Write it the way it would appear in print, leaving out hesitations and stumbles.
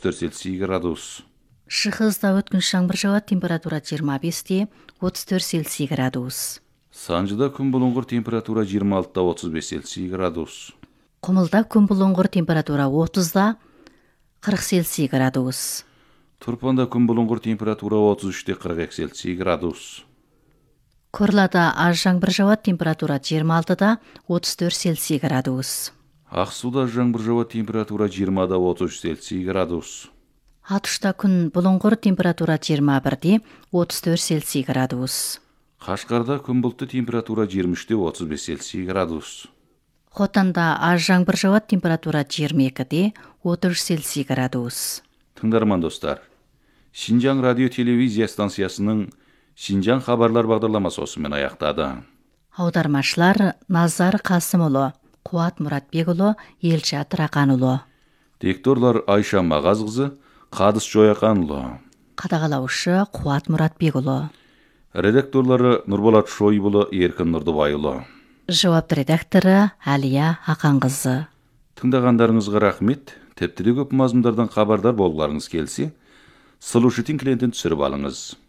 34 Цельсий градус. Шығыста өткінші жаңбыр жауады, температура 25-те 34 Цельсий градус. Санжыда күн бұлыңғыр, температура 26-та 35 Цельсий градус. Құмылда күн бұлыңғыр, температура 30-да 40 Цельсий градус. Турпанда күн бұлыңғыр, температура 33-те 42 Цельсий градус. Көрлада аз жаңбыр жауады, температура 26-да 34 Цельсий градус. Ақсуда жаңбыр жауады, температура 20-да 33 Цельсий градус. Атышта күн бұлыңғыр, температура 21-де 34 Цельсий градус. Қашқарда күн бұлтты, температура 23-те 35 Цельсий градус. Хотанда аз жаңбыр жауады, температура 22-де 30 Цельсий градус. Тыңдарман достар, Шинжаң радио телевизия станциясының Шинжаң хабарлар бағдарламасы осымен аяқтады. Аудармашылар Назар Қасымұлы, Қуат Мұратбекұлы, Елшат Рақанұлы. Дикторлар Айша Мағазқызы, Қадыс Жояқанұлы. Қадағалаушы Қуат Мұратбекұлы. Редакторлары Нұрболат Шойбұлы, Еркін Нұрдыбайұлы. Жауапты редакторы Әлия Ақанқызы. Тыңдағандарыңызға рахмет. Тепті де көп мазмұндардан хабардар болғыларыңыз келсе, слушатель клиентін түсіріп алыңыз.